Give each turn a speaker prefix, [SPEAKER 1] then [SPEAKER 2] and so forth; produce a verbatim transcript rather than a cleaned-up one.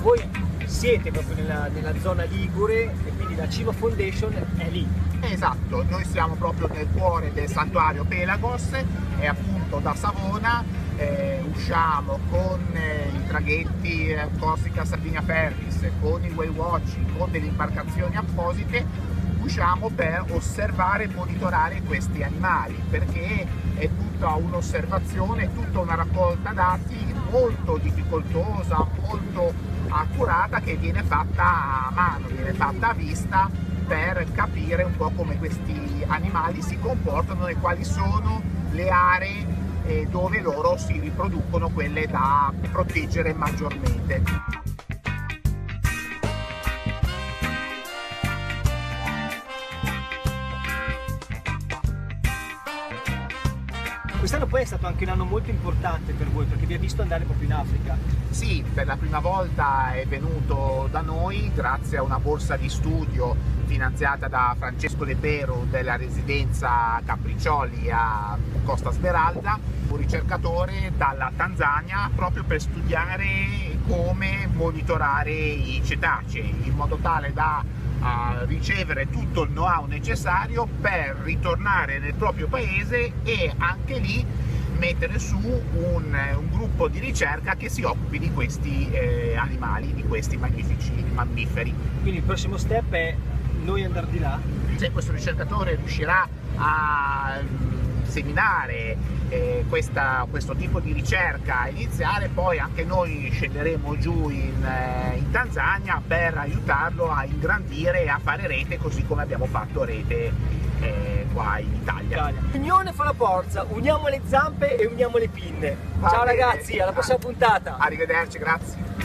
[SPEAKER 1] voi siete proprio nella, nella zona ligure e quindi la Cima Foundation è lì.
[SPEAKER 2] Esatto, noi siamo proprio nel cuore del santuario Pelagos e appunto da Savona eh, usciamo con eh, i traghetti eh, Corsica Sardinia Ferris, con il whale watching, con delle imbarcazioni apposite, usciamo per osservare e monitorare questi animali, perché è tutta un'osservazione, tutta una raccolta dati molto difficoltosa, molto accurata, che viene fatta a mano, viene fatta a vista, per capire un po' come questi animali si comportano e quali sono le aree eh, dove loro si riproducono, quelle da proteggere maggiormente.
[SPEAKER 1] Quest'anno poi è stato anche un anno molto importante per voi, perché vi ha visto andare proprio in Africa.
[SPEAKER 2] Sì, per la prima volta è venuto da noi grazie a una borsa di studio finanziata da Francesco De Peru della residenza Capriccioli a Costa Smeralda, un ricercatore dalla Tanzania, proprio per studiare come monitorare i cetacei, in modo tale da a ricevere tutto il know-how necessario per ritornare nel proprio paese e anche lì mettere su un, un gruppo di ricerca che si occupi di questi eh, animali, di questi magnifici mammiferi.
[SPEAKER 1] Quindi il prossimo step è noi andare di là?
[SPEAKER 2] Se questo ricercatore riuscirà a seminare eh, questa, questo tipo di ricerca iniziale, poi anche noi scenderemo giù in, eh, in Tanzania per aiutarlo a ingrandire e a fare rete, così come abbiamo fatto rete eh, qua in Italia.
[SPEAKER 1] L'unione fa la forza, uniamo le zampe e uniamo le pinne.
[SPEAKER 2] Va
[SPEAKER 1] Ciao
[SPEAKER 2] bene.
[SPEAKER 1] ragazzi, alla prossima puntata.
[SPEAKER 2] Arrivederci, grazie.